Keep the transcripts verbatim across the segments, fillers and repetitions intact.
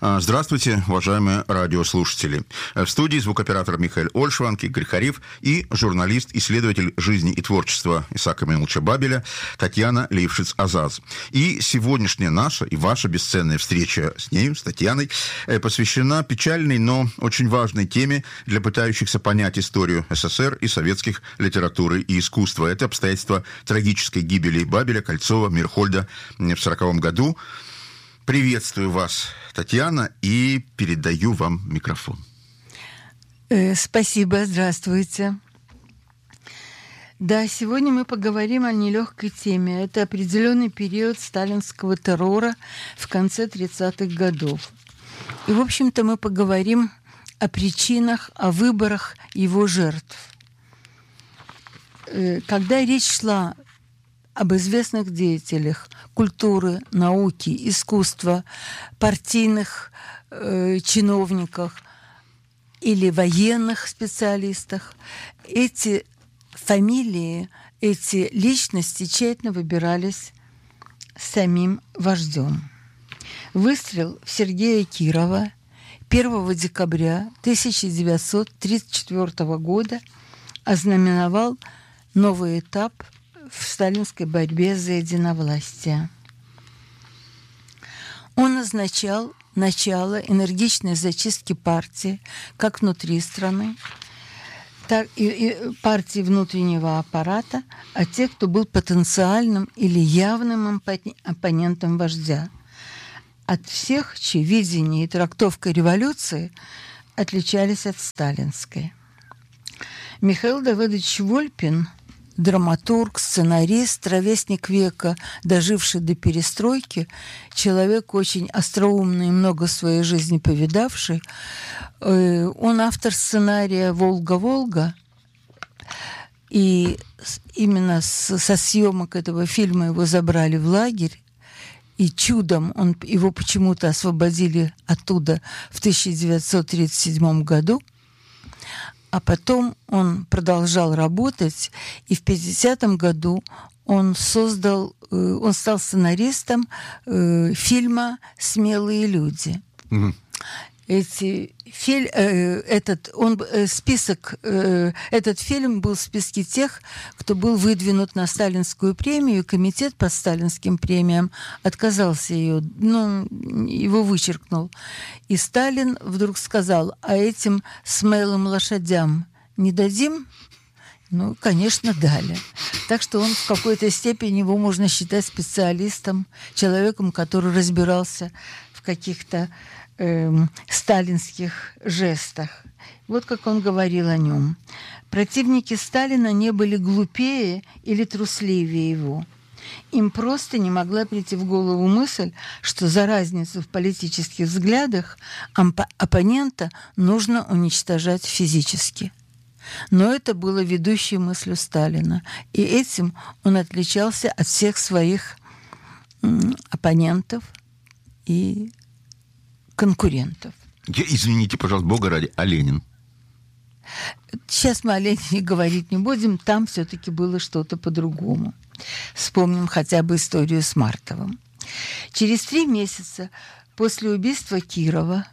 Здравствуйте, уважаемые радиослушатели. В студии звукооператор Михаил Ольшванг, Игорь Хариф и журналист, исследователь жизни и творчества Исаака Михайловича Бабеля Татьяна Лейпшиц-Азаз. И сегодняшняя наша и ваша бесценная встреча с нею, с Татьяной, посвящена печальной, но очень важной теме для пытающихся понять историю СССР и советских литературы и искусства. Это обстоятельство трагической гибели Бабеля, Кольцова, Мирхольда в сороковом году. Приветствую вас, Татьяна, и передаю вам микрофон. Э, спасибо, здравствуйте. Да, сегодня мы поговорим о нелегкой теме. Это определенный период сталинского террора в конце тридцатых годов. И, в общем-то, мы поговорим о причинах, о выборах его жертв. Э, когда речь шла об известных деятелях культуры, науки, искусства, партийных э, чиновниках или военных специалистах, эти фамилии, эти личности тщательно выбирались самим вождем. Выстрел в Сергея Кирова первого декабря тысяча девятьсот тридцать четвёртого года ознаменовал новый этап в сталинской борьбе за единовластие. Он означал начало энергичной зачистки партии как внутри страны, так и, и партии внутреннего аппарата, а тех, кто был потенциальным или явным оппонентом вождя. От всех, чьи видение и трактовка революции отличались от сталинской. Михаил Давыдович Вольпин, драматург, сценарист, ровесник века, доживший до перестройки, человек очень остроумный и много в своей жизни повидавший. Он автор сценария «Волга-Волга», и именно со съемок этого фильма его забрали в лагерь, и чудом он, его почему-то освободили оттуда в тысяча девятьсот тридцать седьмом году. А потом он продолжал работать, и в пятидесятом году он создал, он стал сценаристом э, фильма «Смелые люди». Mm-hmm. Эти, филь, э, этот, он, э, список, э, этот фильм был в списке тех, кто был выдвинут на сталинскую премию. Комитет по сталинским премиям отказался ее, ну, его вычеркнул. И Сталин вдруг сказал: а этим смелым лошадям не дадим? Ну, конечно, дали. Так что он в какой-то степени, его можно считать специалистом, человеком, который разбирался в каких-то сталинских жестах. Вот как он говорил о нем. Противники Сталина не были глупее или трусливее его. Им просто не могла прийти в голову мысль, что за разницу в политических взглядах оппонента нужно уничтожать физически. Но это было ведущей мыслью Сталина. И этим он отличался от всех своих м, оппонентов и конкурентов. Извините, пожалуйста, Бога ради, а Ленин? Сейчас мы о Ленине говорить не будем, там все-таки было что-то по-другому. Вспомним хотя бы историю с Мартовым. Через три месяца после убийства Кирова,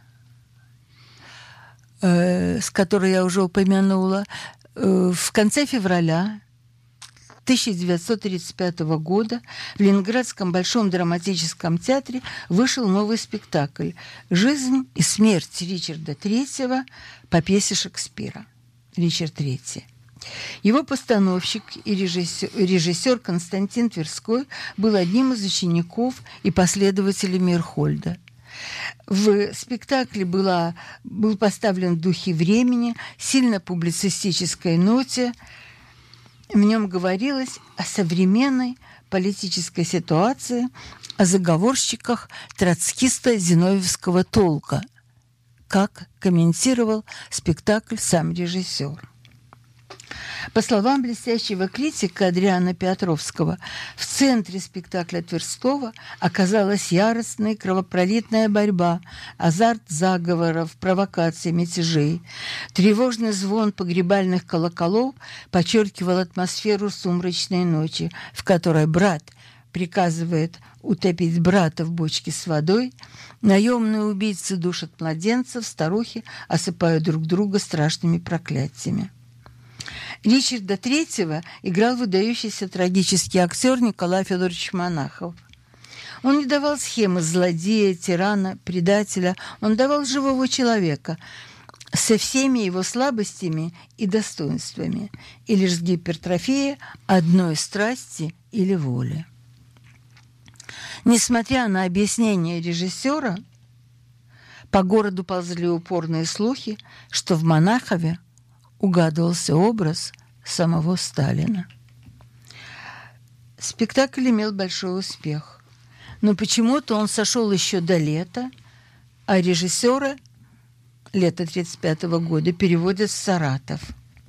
э, с которой я уже упомянула, э, в конце февраля тысяча девятьсот тридцать пятого года в Ленинградском Большом драматическом театре вышел новый спектакль «Жизнь и смерть Ричарда Третьего» по пьесе Шекспира. Ричард Третий. Его постановщик и режиссер, режиссер Константин Тверской был одним из учеников и последователей Мирхольда. В спектакле была, был поставлен в духе времени, сильно публицистической ноте. В нем говорилось о современной политической ситуации, о заговорщиках троцкисто-зиновьевского толка, как комментировал спектакль сам режиссер. По словам блестящего критика Адриана Петровского, в центре спектакля Тверского оказалась яростная кровопролитная борьба, азарт заговоров, провокаций, мятежей. Тревожный звон погребальных колоколов подчеркивал атмосферу сумрачной ночи, в которой брат приказывает утопить брата в бочке с водой, наемные убийцы душат младенцев, старухи осыпают друг друга страшными проклятиями. Ричарда третьего играл выдающийся трагический актер Николай Федорович Монахов. Он не давал схемы злодея, тирана, предателя. Он давал живого человека со всеми его слабостями и достоинствами, и лишь с гипертрофией одной страсти или воли. Несмотря на объяснение режиссера, по городу ползли упорные слухи, что в Монахове угадывался образ самого Сталина. Спектакль имел большой успех, но почему-то он сошел еще до лета, а режиссера лета тридцать пятого года переводят в Саратов.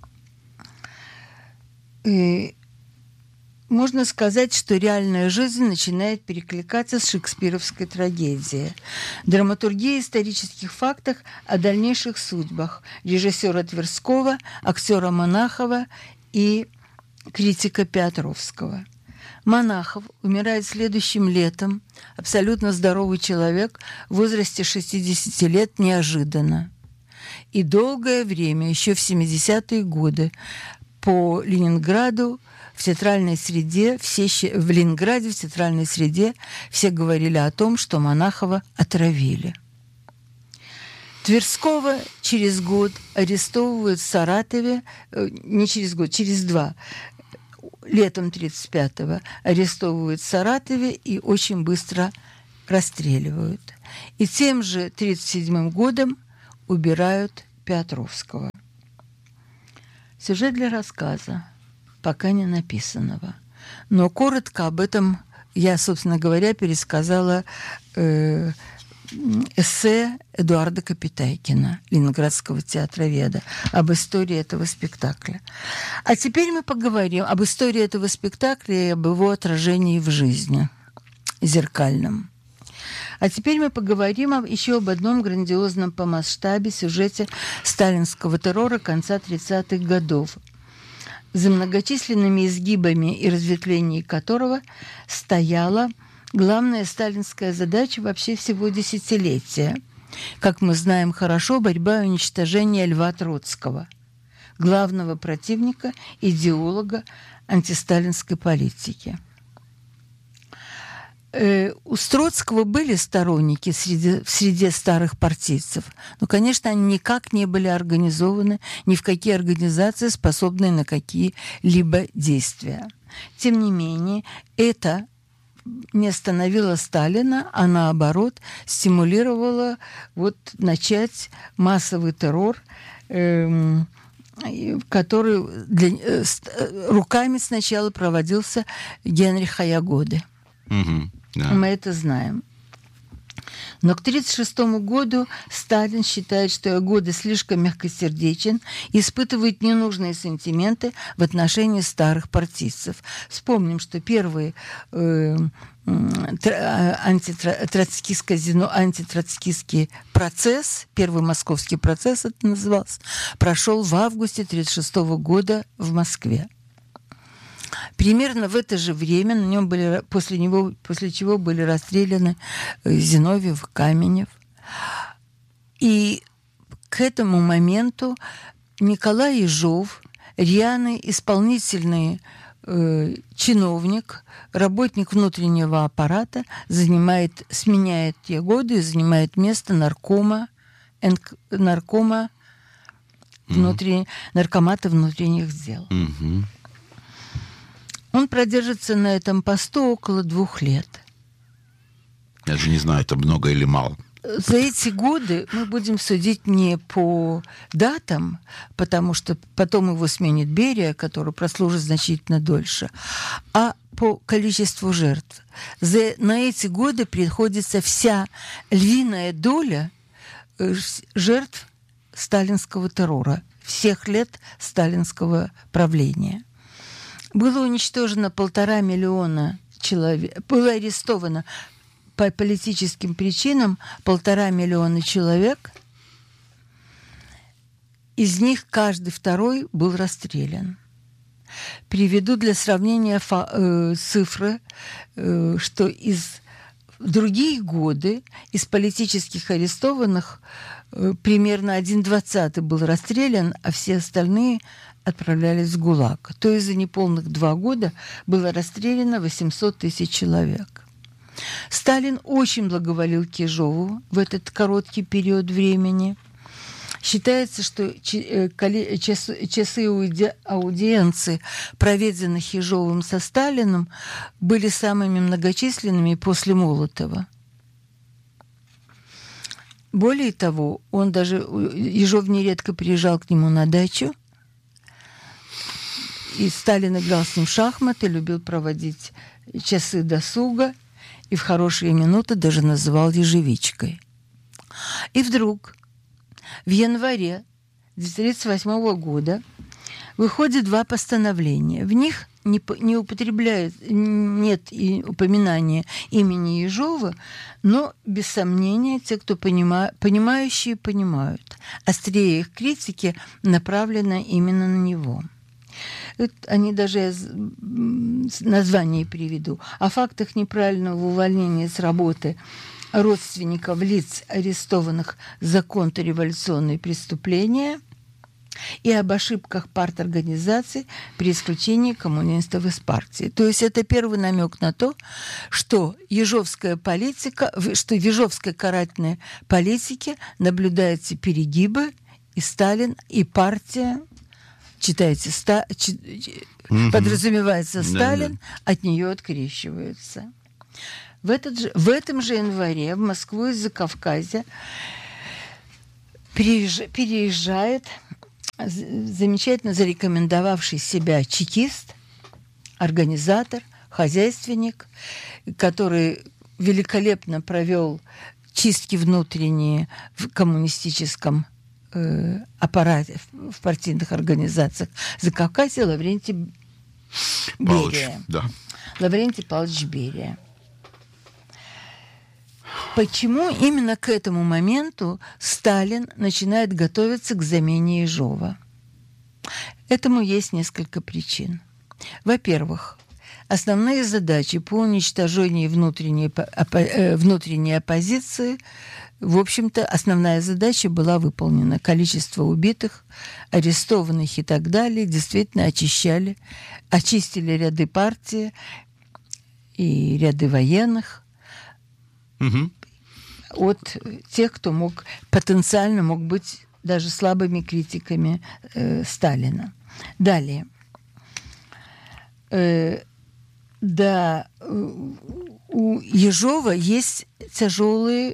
И можно сказать, что реальная жизнь начинает перекликаться с шекспировской трагедией. Драматургия исторических фактов о дальнейших судьбах режиссера Тверского, актера Монахова и критика Петровского. Монахов умирает следующим летом, абсолютно здоровый человек в возрасте шестидесяти лет неожиданно. И долгое время, еще в семидесятые годы, по Ленинграду в театральной среде, все, в Ленинграде в театральной среде все говорили о том, что Монахова отравили. Тверского через год арестовывают в Саратове, не через год, через два, летом тридцать пятого арестовывают в Саратове и очень быстро расстреливают. И тем же тридцать седьмым годом убирают Петровского. Сюжет для рассказа, пока не написанного. Но коротко об этом я, собственно говоря, пересказала э, эссе Эдуарда Капитайкина, ленинградского театроведа, об истории этого спектакля. А теперь мы поговорим об истории этого спектакля и об его отражении в жизни, зеркальном. А теперь мы поговорим об, еще об одном грандиозном по масштабе сюжете сталинского террора конца тридцатых годов, за многочисленными изгибами и разветвлениями которого стояла главная сталинская задача вообще всего десятилетия. Как мы знаем хорошо, борьба и уничтожение Льва Троцкого, главного противника, идеолога антисталинской политики. Э, у Троцкого были сторонники среди, в среде старых партийцев, но, конечно, они никак не были организованы ни в какие организации, способные на какие-либо действия. Тем не менее, это не остановило Сталина, а наоборот стимулировало вот, начать массовый террор, э, который для, э, руками сначала проводился Генриха Ягоды. Угу. Да. Мы это знаем. Но к тридцать шестому году Сталин считает, что Ягода слишком мягкосердечен и испытывает ненужные сантименты в отношении старых партийцев. Вспомним, что первый э, антитроцкистский, антитроцкистский процесс, первый московский процесс это назывался, прошел в августе тридцать шестого года в Москве. Примерно в это же время на нем были, после него, после чего были расстреляны Зиновьев, Каменев. И к этому моменту Николай Ежов, рьяный исполнительный э, чиновник, работник внутреннего аппарата, занимает, сменяет Ягоду и занимает место наркома, энк, наркома mm-hmm. внутри, наркомата внутренних дел. Mm-hmm. Он продержится на этом посту около двух лет. Я же не знаю, это много или мало. За эти годы мы будем судить не по датам, потому что потом его сменит Берия, который прослужит значительно дольше, а по количеству жертв. За, на эти годы приходится вся львиная доля жертв сталинского террора, всех лет сталинского правления. Было уничтожено полтора миллиона человек, было арестовано по политическим причинам полтора миллиона человек. Из них каждый второй был расстрелян. Приведу для сравнения фа- э, цифры, э, что из в другие годы из политических арестованных э, примерно один двадцатый был расстрелян, а все остальные отправлялись в ГУЛАГ. То есть за неполных два года было расстреляно восемьсот тысяч человек. Сталин очень благоволил к Ежову в этот короткий период времени. Считается, что часы аудиенции, проведенных Ежовым со Сталиным, были самыми многочисленными после Молотова. Более того, он даже, Ежов нередко приезжал к нему на дачу, и Сталин играл с ним в шахматы, любил проводить часы досуга, и в хорошие минуты даже называл ежевичкой. И вдруг в январе тысяча девятьсот тридцать восьмого года выходят два постановления. В них не, не употребляет, нет и упоминания имени Ежова, но, без сомнения, те, кто понима, понимающие, понимают. Острее их критики направлена именно на него. Это, они даже название приведу. О фактах неправильного увольнения с работы родственников лиц, арестованных за контрреволюционные преступления, и об ошибках парторганизаций при исключении коммунистов из партии. То есть это первый намек на то, что ежовская политика, что в ежовской карательной политике наблюдаются перегибы, и Сталин, и партия, читайте, ста, ч, угу. подразумевается Сталин, да-да. От нее открещиваются. В, этот же, в этом же январе в Москву из Закавказья переезжает замечательно зарекомендовавший себя чекист, организатор, хозяйственник, который великолепно провел чистки внутренние в коммунистическом э, аппарате, в партийных организациях Закавказья, Лаврентий Берия. Да. Лаврентий Павлович Берия. Почему именно к этому моменту Сталин начинает готовиться к замене Ежова? Этому есть несколько причин. Во-первых, основные задачи по уничтожению внутренней, опо- внутренней оппозиции, в общем-то, основная задача была выполнена. Количество убитых, арестованных и так далее действительно очищали, очистили ряды партии и ряды военных. Угу. От тех, кто мог потенциально мог быть даже слабыми критиками э, Сталина. Далее. Э, да, у Ежова есть тяжелые,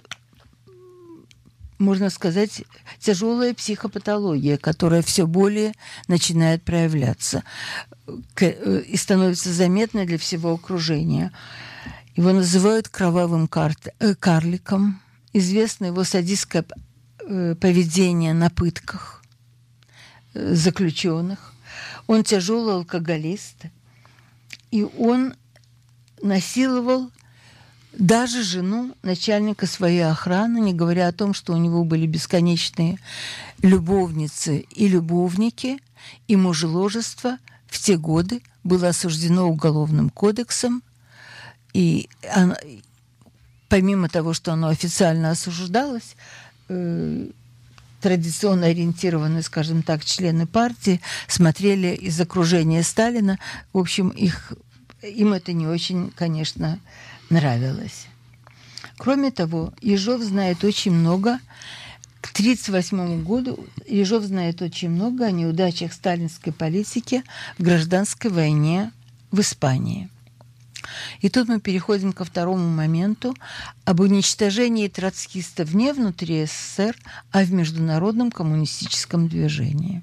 можно сказать, тяжелая психопатология, которая все более начинает проявляться и становится заметной для всего окружения. Его называют кровавым карт, э, карликом. Известно его садистское э, поведение на пытках э, заключенных. Он тяжелый алкоголист. И он насиловал даже жену начальника своей охраны, не говоря о том, что у него были бесконечные любовницы и любовники, и мужеложество в те годы было осуждено Уголовным кодексом. И оно, помимо того, что оно официально осуждалось, э, традиционно ориентированные, скажем так, члены партии смотрели из окружения Сталина. В общем, их, им это не очень, конечно, нравилось. Кроме того, Ежов знает очень много. К тысяча девятьсот тридцать восьмому году Ежов знает очень много о неудачах сталинской политики в гражданской войне в Испании. И тут мы переходим ко второму моменту об уничтожении троцкистов не внутри СССР, а в международном коммунистическом движении.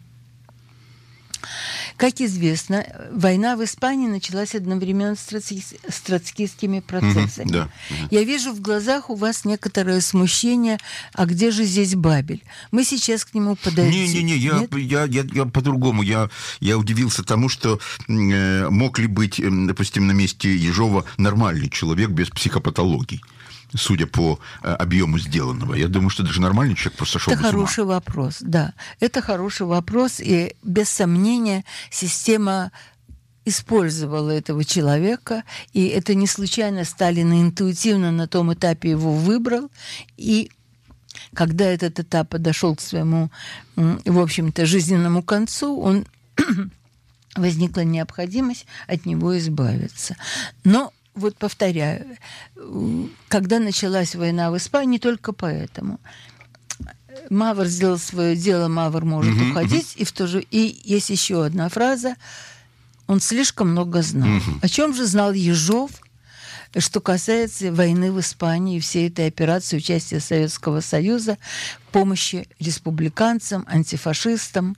Как известно, война в Испании началась одновременно с, троцки... с троцкистскими процессами. Mm-hmm, да. Mm-hmm. Я вижу в глазах у вас некоторое смущение, а где же здесь Бабель? Мы сейчас к нему подойдем. Не-не-не, я, я, я, я по-другому. Я, я удивился тому, что э, мог ли быть, э, допустим, на месте Ежова нормальный человек без психопатологий, судя по э, объему сделанного. Я думаю, что даже нормальный человек просто шел бы с ума. Это хороший вопрос, да. Это хороший вопрос, и без сомнения система использовала этого человека, и это не случайно Сталин интуитивно на том этапе его выбрал, и когда этот этап подошел к своему, в общем-то, жизненному концу, он возникла необходимость от него избавиться. Но, вот повторяю, когда началась война в Испании, не только поэтому. Мавр сделал свое дело, Мавр может uh-huh, уходить, uh-huh. и в то же... И есть еще одна фраза: он слишком много знал. Uh-huh. О чем же знал Ежов, что касается войны в Испании и всей этой операции участия Советского Союза в помощи республиканцам, антифашистам,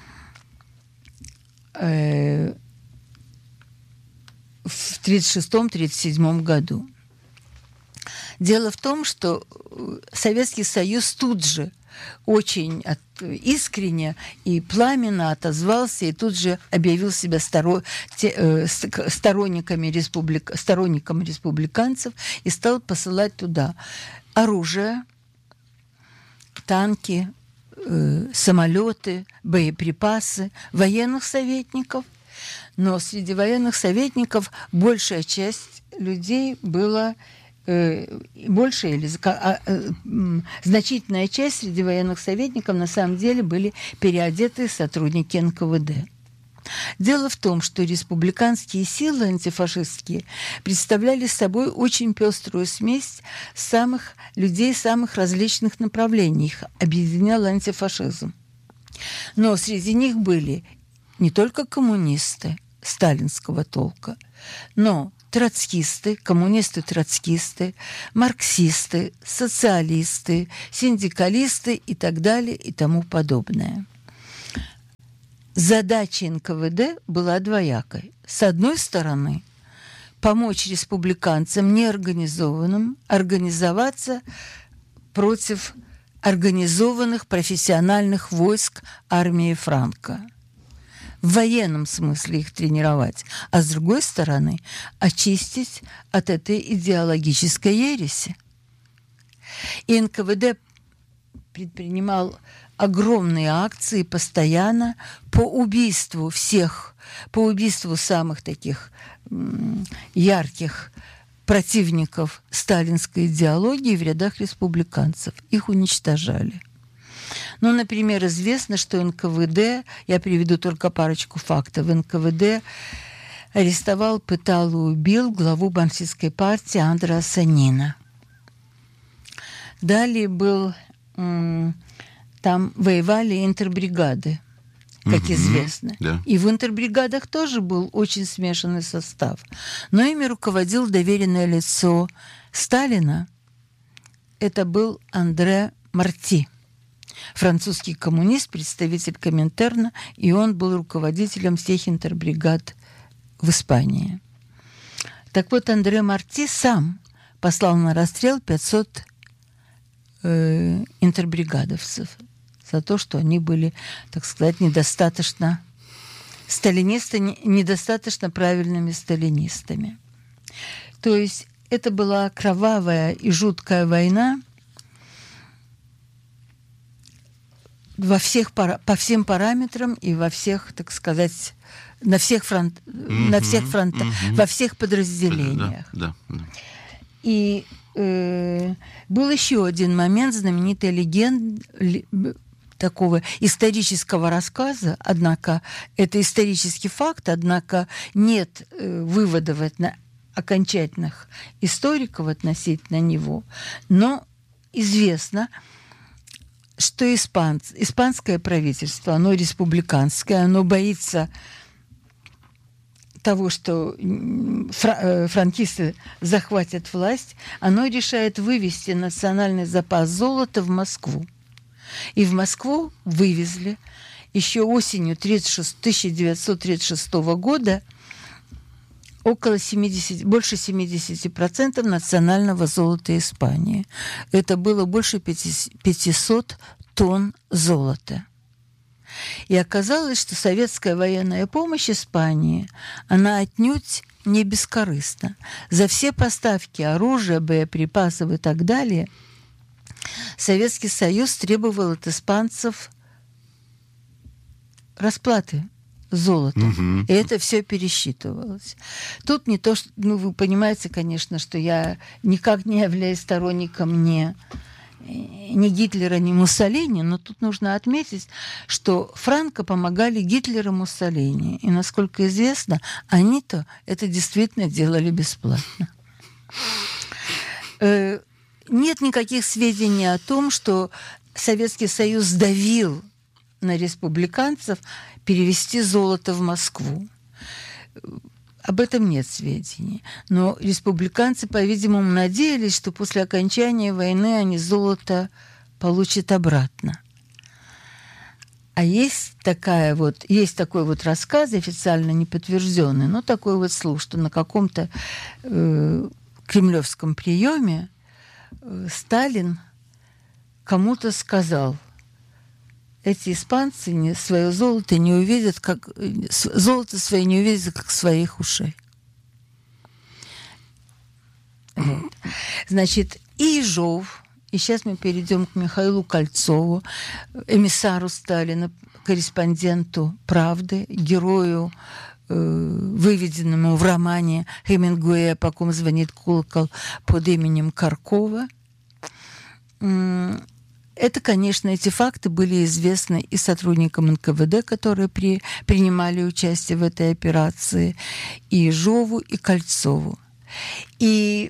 э, в тридцать шестом — тридцать седьмом году. Дело в том, что Советский Союз тут же очень от, искренне и пламенно отозвался и тут же объявил себя сторо, те, э, сторонниками республик, сторонником республиканцев и стал посылать туда оружие, танки, э, самолеты, боеприпасы, военных советников. Но среди военных советников большая часть людей была... большая или а, а, значительная часть среди военных советников на самом деле были переодетые сотрудники эн ка вэ дэ. Дело в том, что республиканские силы антифашистские представляли собой очень пеструю смесь самых людей самых различных направлений. Их объединял антифашизм. Но среди них были не только коммунисты сталинского толка, но троцкисты, коммунисты-троцкисты, марксисты, социалисты, синдикалисты и так далее и тому подобное. Задача эн ка вэ дэ была двоякой. С одной стороны, помочь республиканцам неорганизованным организоваться против организованных профессиональных войск армии Франко. В военном смысле их тренировать, а с другой стороны очистить от этой идеологической ереси. И эн ка вэ дэ предпринимал огромные акции постоянно по убийству всех, по убийству самых таких м- ярких противников сталинской идеологии в рядах республиканцев. Их уничтожали. Ну, например, известно, что эн ка вэ дэ, я приведу только парочку фактов, эн ка вэ дэ арестовал, пытал и убил главу марксистской партии Андреаса Нина. Далее был, м- там воевали интербригады, как mm-hmm. известно. Yeah. И в интербригадах тоже был очень смешанный состав. Но ими руководил доверенное лицо Сталина. Это был Андре Марти, французский коммунист, представитель Коминтерна, и он был руководителем всех интербригад в Испании. Так вот, Андре Марти сам послал на расстрел пятьсот э, интербригадовцев за то, что они были, так сказать, недостаточно сталинисты, недостаточно правильными сталинистами. То есть это была кровавая и жуткая война во всех, по всем параметрам и во всех, так сказать, на всех, фронт, mm-hmm, на всех фронтах, mm-hmm. во всех подразделениях. Да, да, да. И э, был еще один момент знаменитой легенды, такого исторического рассказа, однако это исторический факт, однако нет э, выводов на окончательных историков относительно него, но известно, что испанц, испанское правительство, оно республиканское, оно боится того, что фра- франкисты захватят власть, оно решает вывести национальный запас золота в Москву. И в Москву вывезли еще осенью тысяча девятьсот тридцать шестого года около семьдесят, больше семьдесят процентов национального золота Испании. Это было больше пятьсот тонн золота. И оказалось, что советская военная помощь Испании, она отнюдь не бескорыстна. За все поставки оружия, боеприпасов и так далее Советский Союз требовал от испанцев расплаты золотом. Угу. И это все пересчитывалось. Тут не то, что... Ну, вы понимаете, конечно, что я никак не являюсь сторонником ни, ни Гитлера, ни Муссолини, но тут нужно отметить, что Франко помогали Гитлеру и Муссолини. И, насколько известно, они-то это действительно делали бесплатно. Нет никаких сведений о том, что Советский Союз давил на республиканцев перевести золото в Москву. Об этом нет сведений. Но республиканцы, по-видимому, надеялись, что после окончания войны они золото получат обратно. А есть такая вот, есть такой вот рассказ, официально не подтвержденный, но такой вот слух, что на каком-то э, кремлевском приеме э, Сталин кому-то сказал: эти испанцы не, свое золото не увидят, как золото свое не увидят, как своих ушей. Вот. Значит, и Ежов, и сейчас мы перейдем к Михаилу Кольцову, эмиссару Сталина, корреспонденту «Правды», герою, э, выведенному в романе Хемингуэя «По ком звонит колокол» под именем Каркова. Это, конечно, эти факты были известны и сотрудникам эн ка вэ дэ, которые при, принимали участие в этой операции, и Ежову, и Кольцову. И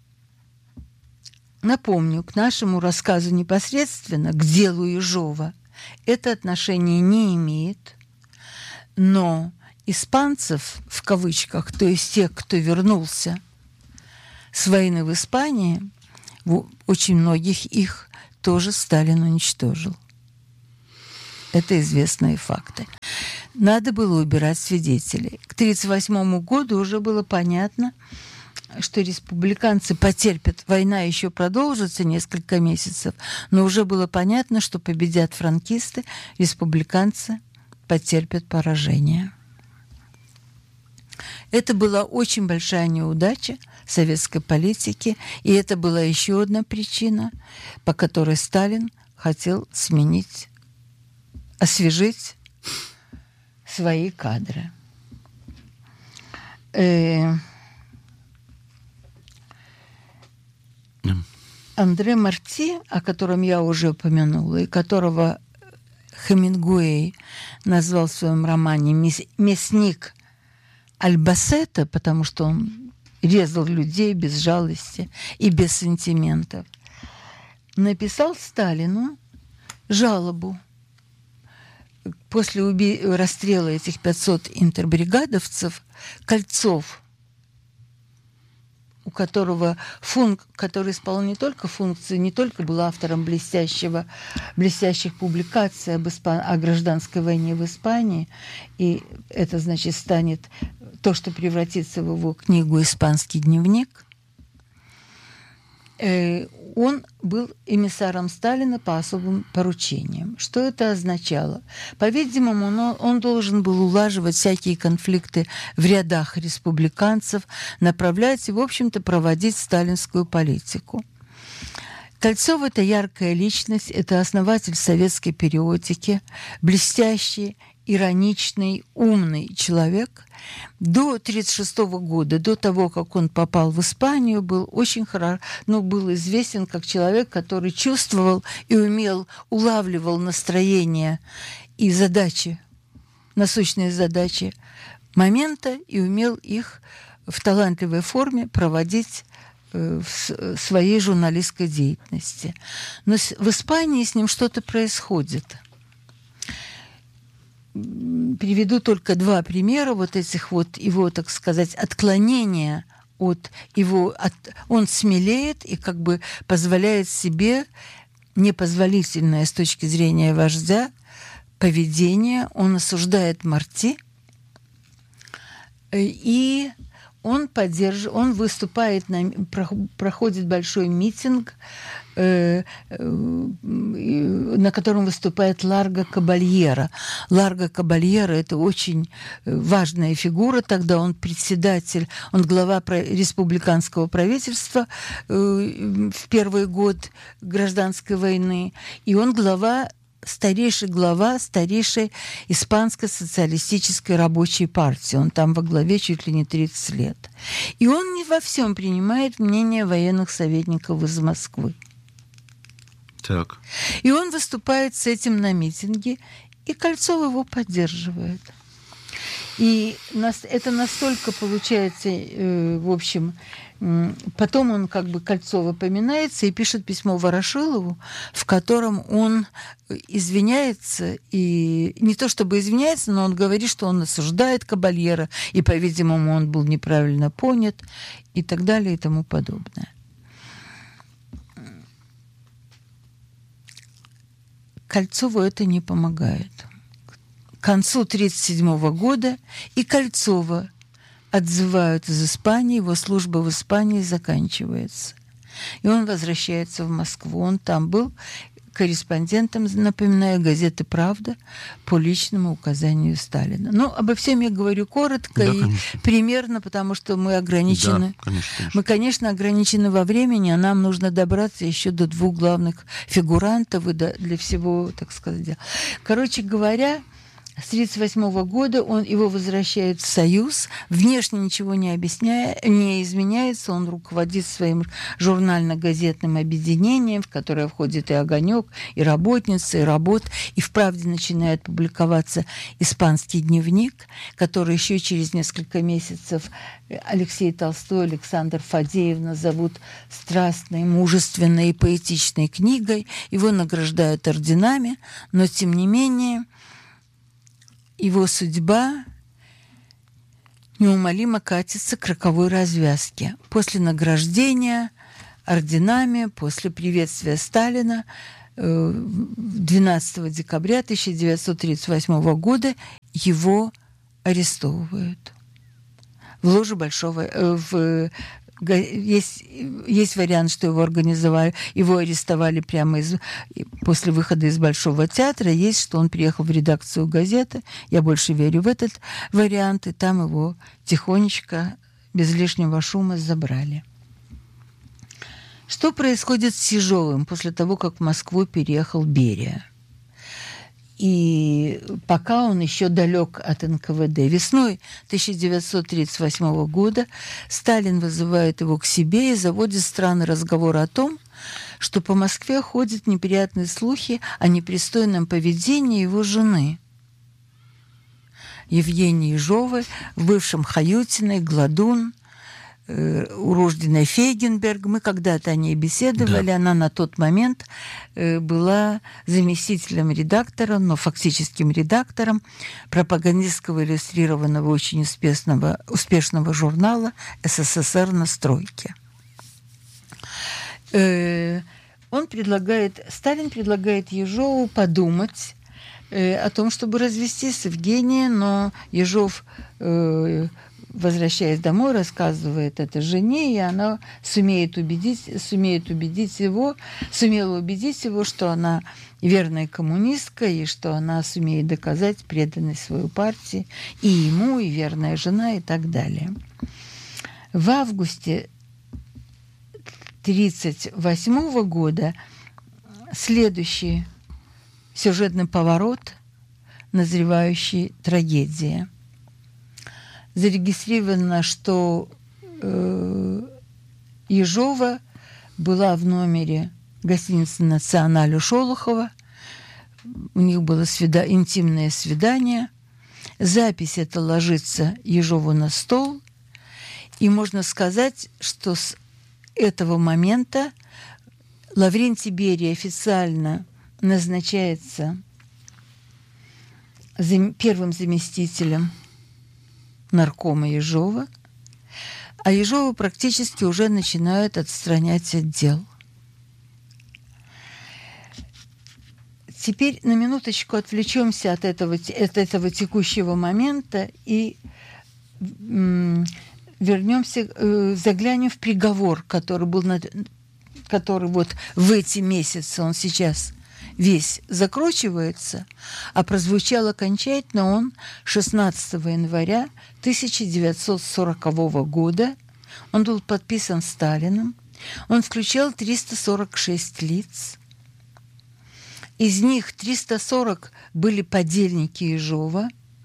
напомню, к нашему рассказу непосредственно, к делу Ежова, это отношение не имеет, но испанцев, в кавычках, то есть тех, кто вернулся с войны в Испании, очень многих их тоже Сталин уничтожил. Это известные факты. Надо было убирать свидетелей. К тысяча девятьсот тридцать восьмому году уже было понятно, что республиканцы потерпят. Война еще продолжится несколько месяцев, но уже было понятно, что победят франкисты, республиканцы потерпят поражение. Это была очень большая неудача советской политики, и это была еще одна причина, по которой Сталин хотел сменить, освежить свои кадры. Э- Андре Марти, о котором я уже упомянула, и которого Хемингуэй назвал в своем романе «Мясник Альбасета», потому что он резал людей без жалости и без сантиментов, написал Сталину жалобу. После уби- расстрела этих пятисот интербригадовцев Кольцов, у которого функ, который исполнял не только функции, не только был автором блестящего, блестящих публикаций об Испан... о гражданской войне в Испании, и это, значит, станет то, что превратится в его книгу «Испанский дневник», э, он был эмиссаром Сталина по особым поручениям. Что это означало? По-видимому, он, он должен был улаживать всякие конфликты в рядах республиканцев, направлять и, в общем-то, проводить сталинскую политику. Кольцов – это яркая личность, это основатель советской периодики, блестящий, ироничный, умный человек. До тысяча девятьсот тридцать шестого года, до того, как он попал в Испанию, был очень хорошо, ну, был известен как человек, который чувствовал и умел, улавливал настроение и задачи, насущные задачи момента, и умел их в талантливой форме проводить в своей журналистской деятельности. Но в Испании с ним что-то происходит. Приведу только два примера вот этих вот его, так сказать, отклонения от его... От, он смелеет и как бы позволяет себе непозволительное с точки зрения вождя поведение. Он осуждает Марти, и он поддерживает, он выступает, на, проходит большой митинг, э, э, на котором выступает Ларго Кабальера. Ларго Кабальера – это очень важная фигура. Тогда он председатель, он глава республиканского правительства э, в первый год гражданской войны, и он глава старейший глава старейшей испанской социалистической рабочей партии. Он там во главе чуть ли не тридцать лет. И он не во всем принимает мнение военных советников из Москвы. Так. И он выступает с этим на митинге, и Кольцов его поддерживает. И это настолько получается, в общем, потом он как бы Кольцова поминается и пишет письмо Ворошилову, в котором он извиняется, и не то чтобы извиняется, но он говорит, что он осуждает Кабальера, и, по-видимому, он был неправильно понят, и так далее, и тому подобное. Кольцову это не помогает. К концу тысяча девятьсот тридцать седьмого года и Кольцова отзывают из Испании, его служба в Испании заканчивается. И он возвращается в Москву. Он там был корреспондентом, напоминаю, газеты «Правда» по личному указанию Сталина. Но обо всем я говорю коротко, да, и конечно. Примерно, потому что мы ограничены. Да, конечно, конечно. Мы, конечно, ограничены во времени, а нам нужно добраться еще до двух главных фигурантов и до, для всего, так сказать, дела. Короче говоря, с тысяча девятьсот тридцать восьмого года он, его возвращают в Союз, внешне ничего не объясняя, не изменяется, он руководит своим журнально-газетным объединением, в которое входит и «Огонек», и «Работница», и «Работ», и в «Правде» начинает публиковаться «Испанский дневник», который еще через несколько месяцев Алексей Толстой, Александр Фадеев назовут страстной, мужественной и поэтичной книгой. Его награждают орденами, но тем не менее его судьба неумолимо катится к роковой развязке. После награждения орденами, после приветствия Сталина двенадцатого декабря тысяча девятьсот тридцать восьмого года его арестовывают в ложе Большого... В, есть, есть вариант, что его организовали, его арестовали прямо из, после выхода из Большого театра. Есть, что он приехал в редакцию газеты. Я больше верю в этот вариант. И там его тихонечко, без лишнего шума, забрали. Что происходит с Ежовым после того, как в Москву переехал Берия? И пока он еще далек от эн ка вэ дэ. Весной тысяча девятьсот тридцать восьмого года Сталин вызывает его к себе и заводит странный разговор о том, что по Москве ходят неприятные слухи о непристойном поведении его жены Евгении Ежовой в бывшем Хаютиной, Гладун, урожденная Фейгенберг. Мы когда-то о ней беседовали. Да. Она на тот момент была заместителем редактора, но фактическим редактором пропагандистского иллюстрированного очень успешного, успешного журнала эс эс эс эр «На стройке». Он предлагает, Сталин предлагает Ежову подумать о том, чтобы развестись с Евгенией, но Ежов, возвращаясь домой, рассказывает это жене, и она сумеет убедить, сумеет убедить его, сумела убедить его, что она верная коммунистка, и что она сумеет доказать преданность своей партии и ему, и верная жена, и так далее. В августе тридцать восьмого года следующий сюжетный поворот, назревающий трагедия. Зарегистрировано, что э, Ежова была в номере гостиницы «Националь» у Шолохова. У них было свида- интимное свидание. Запись эта ложится Ежову на стол. И можно сказать, что с этого момента Лаврентий Берия официально назначается зам- первым заместителем наркома Ежова, а Ежова практически уже начинают отстранять от дел. Теперь на минуточку отвлечемся от этого, от этого текущего момента и м, вернемся, э, заглянем в приговор, который был, над, который вот в эти месяцы, он сейчас весь закручивается, а прозвучал окончательно он шестнадцатого января тысяча девятьсот сорокового года. Он был подписан Сталиным. Он включал триста сорок шесть лиц. Из них триста сорок были подельники Ежова,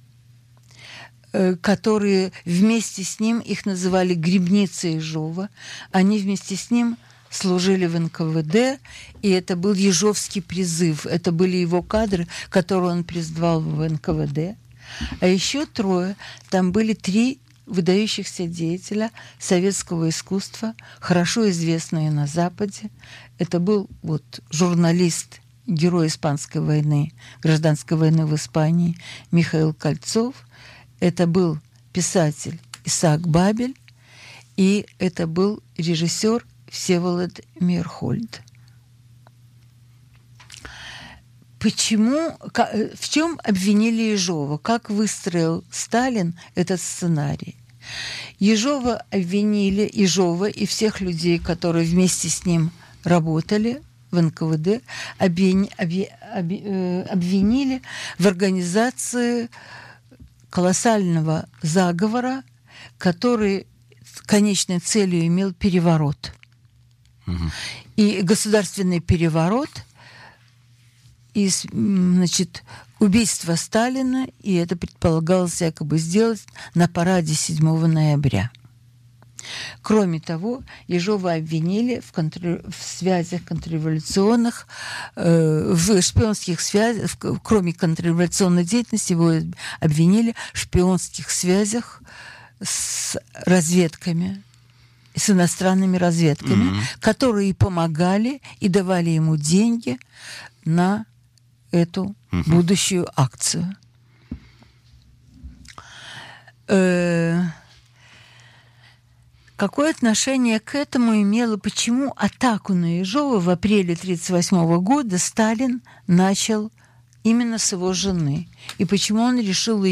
которые вместе с ним, их называли грибницы Ежова, они вместе с ним служили в эн ка вэ дэ, и это был ежовский призыв. Это были его кадры, которые он призвал в эн ка вэ дэ. А еще трое, там были три выдающихся деятеля советского искусства, хорошо известные на Западе. Это был вот журналист, герой Испанской войны, гражданской войны в Испании Михаил Кольцов. Это был писатель Исаак Бабель, и это был режиссер Всеволод Мейерхольд. Почему, в чем обвинили Ежова? Как выстроил Сталин этот сценарий? Ежова обвинили, Ежова и всех людей, которые вместе с ним работали в эн ка вэ дэ, обвинили в организации колоссального заговора, который конечной целью имел переворот. Угу. И государственный переворот, и, значит, убийство Сталина, и это предполагалось якобы сделать на параде седьмого ноября. Кроме того, Ежова обвинили в, контр... в связях контрреволюционных, э, в шпионских связях, в... кроме контрреволюционной деятельности, его обвинили в шпионских связях с разведками, с иностранными разведками, mm-hmm. которые помогали и давали ему деньги на эту mm-hmm. будущую акцию. Э- Какое отношение к этому имело, почему атаку на Ежова в апреле тысяча девятьсот тридцать восьмого года Сталин начал именно с его жены? И почему он решил